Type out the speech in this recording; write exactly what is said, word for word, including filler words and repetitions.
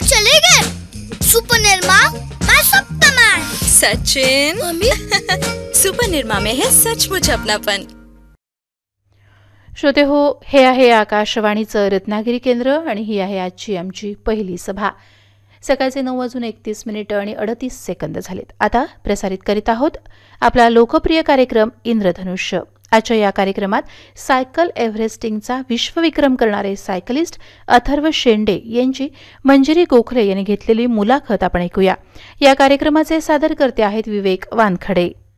चले गए। सुपर निर्मा मैं Superman. Sachin mummy super Nirma में है सचमुच अपनापन। श्रोते हो, हे आहे आकाशवाणीचं रत्नागिरी केंद्र आणि ही आहे आजची आमची पहिली सभा। सकाळचे नऊ वाजून एकतीस मिनिटं आणि अडतीस सेकंद झालेत। आता प्रसारित करीत आहोत आपला लोकप्रिय कार्यक्रम इंद्रधनुष्य। आजच्या या कार्यक्रमात सायकल एव्हरेस्टिंगचा विश्वविक्रम करणारे सायकलिस्ट अथर्व शेंडे यांची मंजिरी गोखले यांनी घेतलेली मुलाखत आपण ऐकूया। या कार्यक्रमाचे सादरकर्ते आहेत विवेक वानखडे।